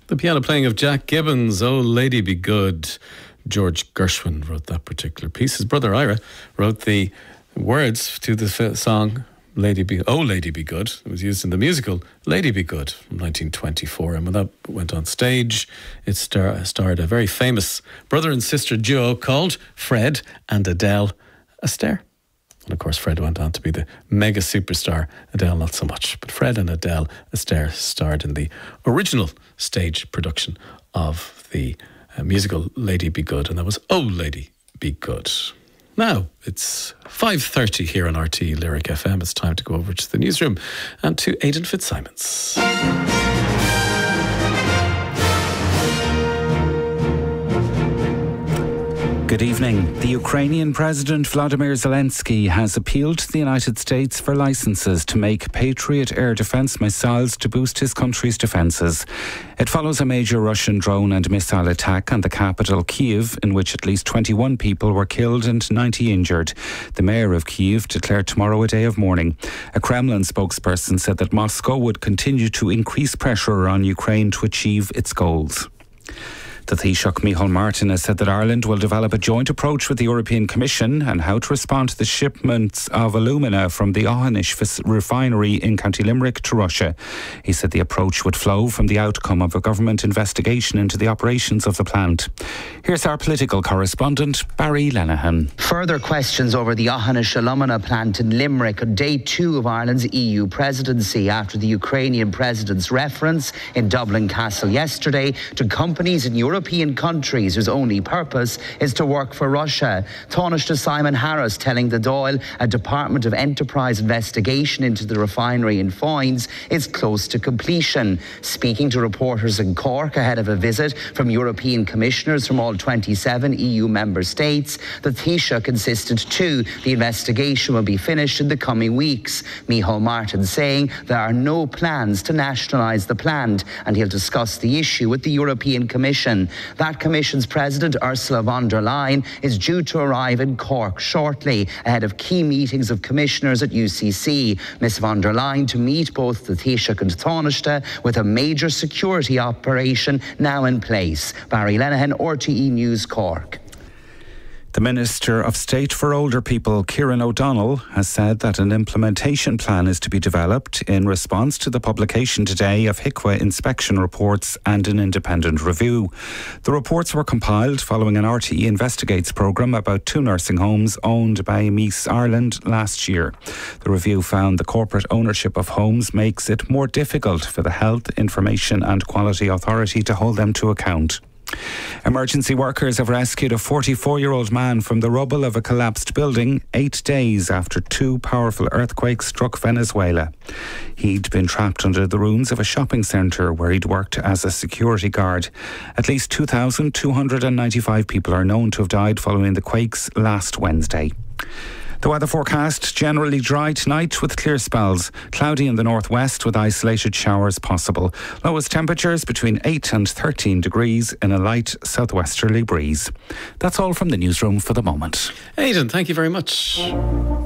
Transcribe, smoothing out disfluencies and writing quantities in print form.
The piano playing of Jack Gibbons, Oh Lady Be Good. George Gershwin wrote that particular piece. His brother Ira wrote the words to the song Oh Lady Be Good. It was used in the musical Lady Be Good from 1924. And when that went on stage, it starred a very famous brother and sister duo called Fred and Adele Astaire. And of course, Fred went on to be the mega superstar. Adele, not so much. But Fred and Adele Astaire starred in the original stage production of the musical Lady Be Good. And that was Oh Lady Be Good. Now, it's 5:30 here on RTE Lyric FM. It's time to go over to the newsroom and to Aidan Fitzsimons. Good evening. The Ukrainian President Vladimir Zelensky has appealed to the United States for licenses to make Patriot air defense missiles to boost his country's defenses. It follows a major Russian drone and missile attack on the capital, Kyiv, in which at least 21 people were killed and 90 injured. The mayor of Kyiv declared tomorrow a day of mourning. A Kremlin spokesperson said that Moscow would continue to increase pressure on Ukraine to achieve its goals. The Taoiseach Micheál Martin has said that Ireland will develop a joint approach with the European Commission on how to respond to the shipments of alumina from the Aughanish refinery in County Limerick to Russia. He said the approach would flow from the outcome of a government investigation into the operations of the plant. Here's our political correspondent, Barry Lenihan. Further questions over the Aughanish alumina plant in Limerick on day 2 of Ireland's EU presidency after the Ukrainian president's reference in Dublin Castle yesterday to companies in European countries whose only purpose is to work for Russia. Taoiseach Simon Harris telling the Dáil a Department of Enterprise investigation into the refinery in Foynes is close to completion. Speaking to reporters in Cork ahead of a visit from European commissioners from all 27 EU member states, the Taoiseach insisted too the investigation will be finished in the coming weeks. Micheál Martin saying there are no plans to nationalise the plant and he'll discuss the issue with the European Commission. That Commission's President, Ursula von der Leyen, is due to arrive in Cork shortly ahead of key meetings of commissioners at UCC. Ms von der Leyen to meet both the Taoiseach and Taoiseach with a major security operation now in place. Barry Lenihan, RTE News, Cork. The Minister of State for Older People, Kieran O'Donnell, has said that an implementation plan is to be developed in response to the publication today of HIQA inspection reports and an independent review. The reports were compiled following an RTE Investigates programme about 2 nursing homes owned by Meath Ireland last year. The review found the corporate ownership of homes makes it more difficult for the Health, Information and Quality Authority to hold them to account. Emergency workers have rescued a 44-year-old man from the rubble of a collapsed building 8 days after 2 powerful earthquakes struck Venezuela. He'd been trapped under the ruins of a shopping centre where he'd worked as a security guard. At least 2,295 people are known to have died following the quakes last Wednesday. The weather forecast, generally dry tonight with clear spells. Cloudy in the northwest with isolated showers possible. Lowest temperatures between 8 and 13 degrees in a light southwesterly breeze. That's all from the newsroom for the moment. Aidan, thank you very much.